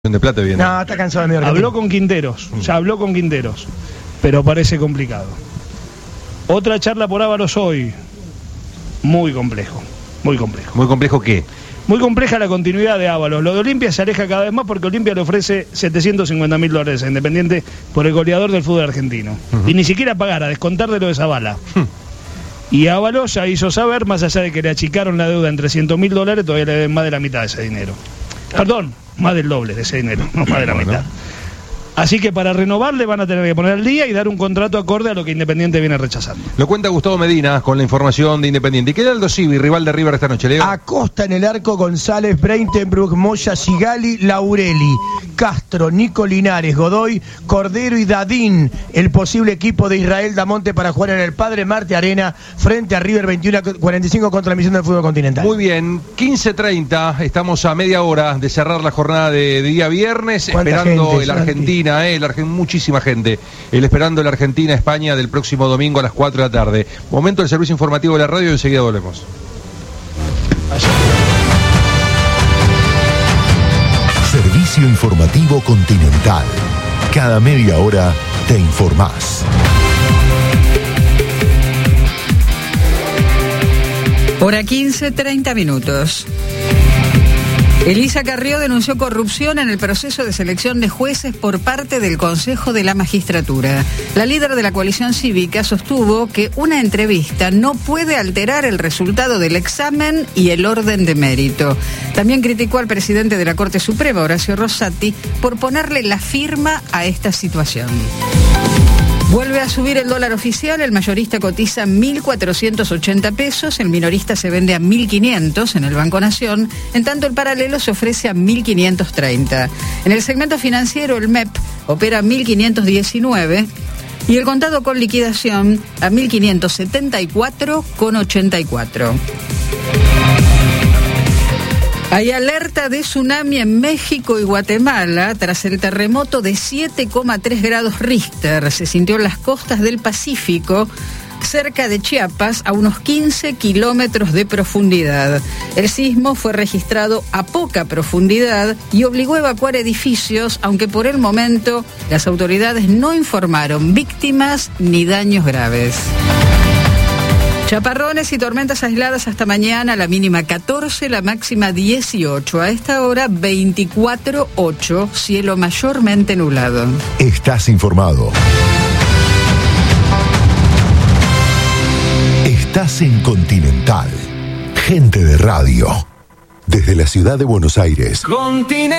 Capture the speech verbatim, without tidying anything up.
de plata viene. No, está cansado de medio. Habló con Quinteros, ya habló con Quinteros, pero parece complicado. Otra charla por Ávaros hoy, muy complejo, muy complejo. ¿Muy complejo qué? Muy compleja la continuidad de Ávaros. Lo de Olimpia se aleja cada vez más porque Olimpia le ofrece setecientos cincuenta mil dólares a Independiente por el goleador del fútbol argentino. Uh-huh. Y ni siquiera pagar, a descontar de lo de Zavala. Uh-huh. Y Ávalos ya hizo saber, más allá de que le achicaron la deuda en trescientos mil dólares, todavía le deben más de la mitad de ese dinero. Perdón, más del doble de ese dinero, no más de la mitad. Así que para renovarle van a tener que poner al día y dar un contrato acorde a lo que Independiente viene rechazando. Lo cuenta Gustavo Medina con la información de Independiente. ¿Y qué da Aldo Civi, rival de River esta noche, Leo? Acosta en el arco, González, Breitenbruch, Moya, Sigali, Laureli, Castro, Nico Linares, Godoy, Cordero y Dadín. El posible equipo de Israel Damonte para jugar en el Padre Marte Arena frente a River veintiuno cuarenta y cinco contra la misión del fútbol continental. Muy bien, quince treinta, estamos a media hora de cerrar la jornada de, de día viernes, esperando gente, el Argentina. Eh, el Argen- muchísima gente, el esperando la Argentina-España del próximo domingo a las cuatro de la tarde. Momento del servicio informativo de la radio y enseguida volvemos. Servicio informativo Continental. Cada media hora te informás. Hora quince, treinta minutos. Elisa Carrió denunció corrupción en el proceso de selección de jueces por parte del Consejo de la Magistratura. La líder de la coalición cívica sostuvo que una entrevista no puede alterar el resultado del examen y el orden de mérito. También criticó al presidente de la Corte Suprema, Horacio Rosati, por ponerle la firma a esta situación. Vuelve a subir el dólar oficial, el mayorista cotiza mil cuatrocientos ochenta pesos, el minorista se vende a mil quinientos en el Banco Nación, en tanto el paralelo se ofrece a mil quinientos treinta. En el segmento financiero, el M E P opera a mil quinientos diecinueve y el contado con liquidación a mil quinientos setenta y cuatro con ochenta y cuatro. Hay alerta de tsunami en México y Guatemala tras el terremoto de siete coma tres grados Richter. Se sintió en las costas del Pacífico, cerca de Chiapas, a unos quince kilómetros de profundidad. El sismo fue registrado a poca profundidad y obligó a evacuar edificios, aunque por el momento las autoridades no informaron víctimas ni daños graves. Chaparrones y tormentas aisladas hasta mañana, la mínima catorce, la máxima dieciocho. A esta hora veinticuatro coma ocho, cielo mayormente nublado. Estás informado. Estás en Continental. Gente de radio. Desde la ciudad de Buenos Aires. Continental.